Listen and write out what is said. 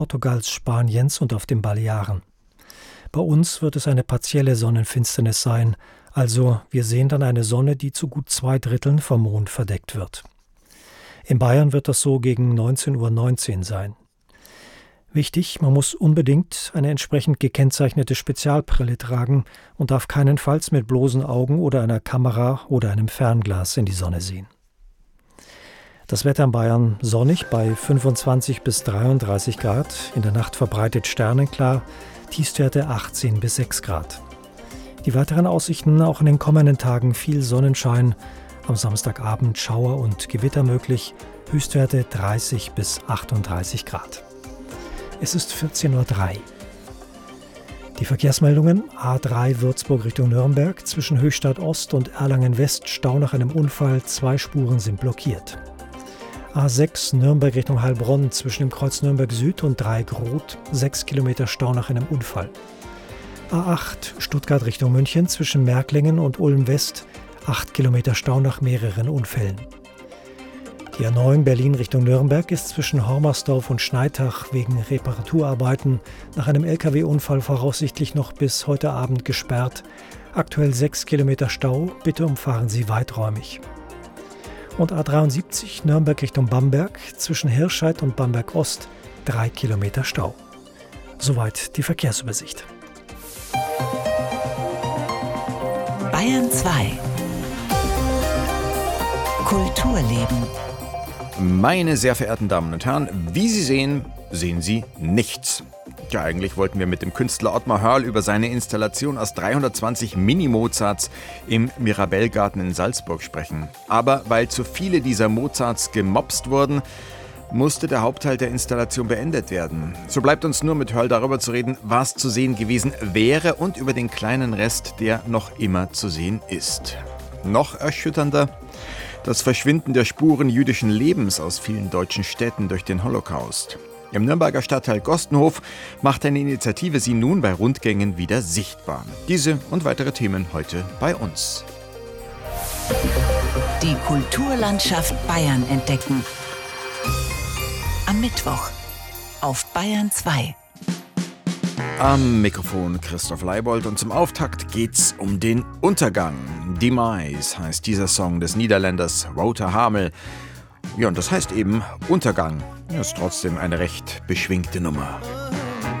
Portugals, Spaniens und auf den Balearen. Bei uns wird es eine partielle Sonnenfinsternis sein, also wir sehen dann eine Sonne, die zu gut 2/3 vom Mond verdeckt wird. In Bayern wird das so gegen 19:19 Uhr sein. Wichtig, man muss unbedingt eine entsprechend gekennzeichnete Spezialbrille tragen und darf keinenfalls mit bloßen Augen oder einer Kamera oder einem Fernglas in die Sonne sehen. Das Wetter in Bayern sonnig bei 25 bis 33 Grad, in der Nacht verbreitet sternenklar, Tiefstwerte 18 bis 6 Grad. Die weiteren Aussichten auch in den kommenden Tagen viel Sonnenschein, am Samstagabend Schauer und Gewitter möglich, Höchstwerte 30 bis 38 Grad. Es ist 14:03 Uhr. Die Verkehrsmeldungen: A3 Würzburg Richtung Nürnberg, zwischen Höchstadt Ost und Erlangen West Stau nach einem Unfall, 2 Spuren sind blockiert. A6 Nürnberg Richtung Heilbronn, zwischen dem Kreuz Nürnberg Süd und Dreigroth, 6 Kilometer Stau nach einem Unfall. A8 Stuttgart Richtung München, zwischen Märklingen und Ulm West, 8 Kilometer Stau nach mehreren Unfällen. Die A9 Berlin Richtung Nürnberg ist zwischen Hormersdorf und Schneitach wegen Reparaturarbeiten nach einem Lkw-Unfall voraussichtlich noch bis heute Abend gesperrt. Aktuell 6 Kilometer Stau, bitte umfahren Sie weiträumig. Und A73 Nürnberg Richtung Bamberg, zwischen Hirscheid und Bamberg Ost, 3 Kilometer Stau. Soweit die Verkehrsübersicht. Bayern 2 Kulturleben. Meine sehr verehrten Damen und Herren, wie Sie sehen, sehen Sie nichts. Ja, eigentlich wollten wir mit dem Künstler Ottmar Hörl über seine Installation aus 320 Mini-Mozarts im Mirabellgarten in Salzburg sprechen. Aber weil zu viele dieser Mozarts gemopst wurden, musste der Hauptteil der Installation beendet werden. So bleibt uns nur mit Hörl darüber zu reden, was zu sehen gewesen wäre und über den kleinen Rest, der noch immer zu sehen ist. Noch erschütternder: das Verschwinden der Spuren jüdischen Lebens aus vielen deutschen Städten durch den Holocaust. Im Nürnberger Stadtteil Gostenhof macht eine Initiative sie nun bei Rundgängen wieder sichtbar. Diese und weitere Themen heute bei uns. Die Kulturlandschaft Bayern entdecken. Am Mittwoch auf Bayern 2. Am Mikrofon Christoph Leibold und zum Auftakt geht's um den Untergang. Demise heißt dieser Song des Niederländers Wouter Hamel. Ja, und das heißt eben Untergang. Das ist trotzdem eine recht beschwingte Nummer.